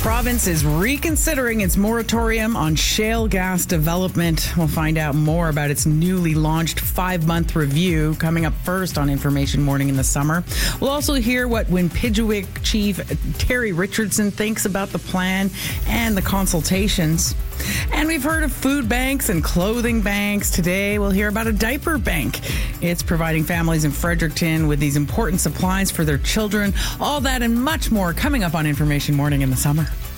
province is reconsidering its moratorium on shale gas development. We'll find out more about its newly launched 5-month review coming up first on Information Morning in the summer. We'll also hear what Winpijuik Chief Terry Richardson thinks about the plan and the consultations. And we've heard of food banks and clothing banks. Today, we'll hear about a diaper bank. It's providing families in Fredericton with these important supplies for their children. All that and much more coming up on Information Morning in the summer.